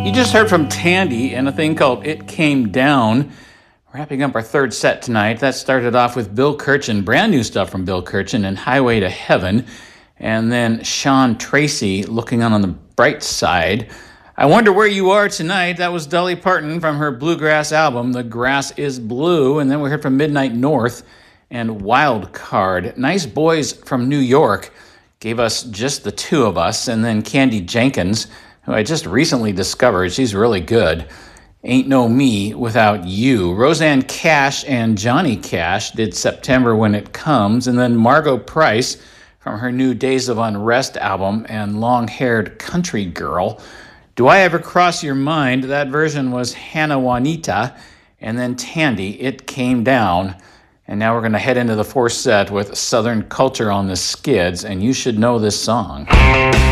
You just heard from Tandy and a thing called It Came Down. Wrapping up our third set tonight. That started off with Bill Kirchen, brand new stuff from Bill Kirchen and Highway to Heaven. And then Sean Tracy, Looking on the Bright Side. I Wonder Where You Are Tonight. That was Dolly Parton from her bluegrass album, The Grass is Blue. And then we heard from Midnight North and Wild Card. Nice Boys from New York gave us Just the Two of Us. And then Candy Jenkins, who I just recently discovered. She's really good. Ain't No Me Without You. Roseanne Cash and Johnny Cash did September When It Comes. And then Margo Price from her new Days of Unrest album and Long-Haired Country Girl. Do I Ever Cross Your Mind? That version was Hannah Juanita. And then Tandy, It Came Down. And now we're going to head into the fourth set with Southern Culture on the Skids. And you should know this song.